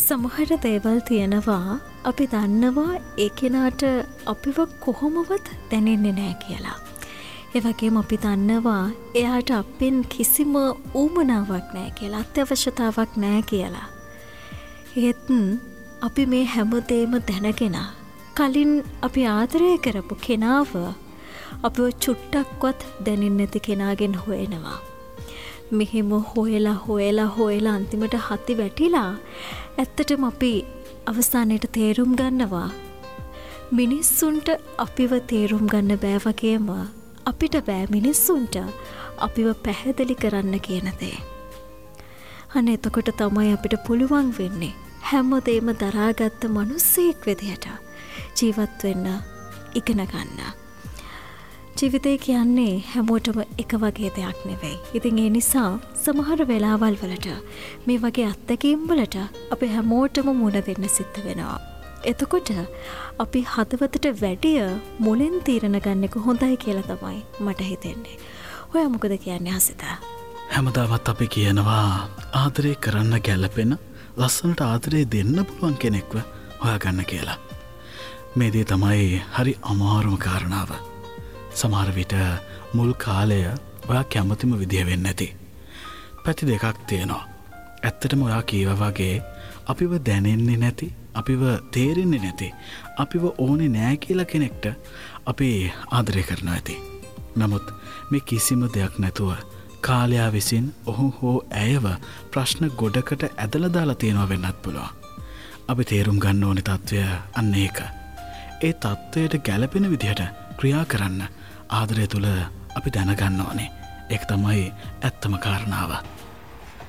සමහර දේවල් තියෙනවා අපි දන්නවා ඒ කෙනාට අපිව කොහොමවත් දැනෙන්නේ නැහැ කියලා. ඒ වගේම අපි දන්නවා එයාට අපෙන් කිසිම ඌමනාවක් නැහැ කියලා, අත්‍යවශ්‍යතාවක් නැහැ කියලා. ඒත් අපි මේ හැමදේම දැනගෙන කලින් අපි ආදරය කරපු කෙනාව අපිව චුට්ටක්වත් දැනෙන්නේ නැති කෙනාගෙන් හොයනවා. මෙහෙම හොයලා අන්තිමට හති වැටිලා ඇත්තටම අපි අවසානයේට තේරුම් ගන්නවා මිනිස්සුන්ට අපිව තේරුම් ගන්න බෑ වගේම අපිට බෑ මිනිස්සුන්ට අපිව පැහැදිලි කරන්න කියන දේ. අනේ එතකොට තමයි අපිට පුළුවන් වෙන්නේ හැමදේම දරාගත්ත මිනිස්සෙක් විදියට ජීවත් වෙන්න ඉගෙන ගන්න. ජීවිතය කියන්නේ හැමෝටම එක වගේ දෙයක් නෙවෙයි. ඉතින් ඒ නිසා සමහර වෙලාවල් වලට මේ වගේ අත්දැකීම් වලට අපි හැමෝටම මුණ දෙන්න සිද්ධ වෙනවා. එතකොට අපි හදවතට වැඩිය මුලින් තීරණ ගන්න එක හොඳයි කියලා තමයි මට හිතෙන්නේ. ඔයා මොකද කියන්නේ හසිත? හැමදාමත් අපි කියනවා ආදරේ කරන්න ගැළපෙන ලස්සනට ආදරේ දෙන්න පුළුවන් කෙනෙක්ව හොයාගන්න කියලා. මේ දේ තමයි හරි අමාරුම කාරණාව. සමහර විට මුල් කාලය ඔයා කැමතිම විදිය වෙන්නේ නැති. පැති දෙකක් තියෙනවා. ඇත්තටම ඔයා කීවා වගේ අපිව දැනෙන්නේ නැති, අපිව තේරෙන්නේ නැති, අපිව ඕනේ නැහැ කියලා කෙනෙක්ට අපි ආදරය කරනවා ඇති. නමුත් මේ කිසිම දෙයක් නැතුව කාලයා විසින් ඔහු හෝ ඇයව ප්‍රශ්න ගොඩකට ඇදලා දාලා තියෙනවා වෙන්නත් පුළුවන්. අපි තේරුම් ගන්න ඕනේ තත්ත්වය අන්න ඒක. ඒ තත්ත්වයට ගැළපෙන විදිහට ක්‍රියා කරන්න ආදරය තුළ අපි දැනගන්න ඕනේ. ඒක තමයි ඇත්තම කාරණාව.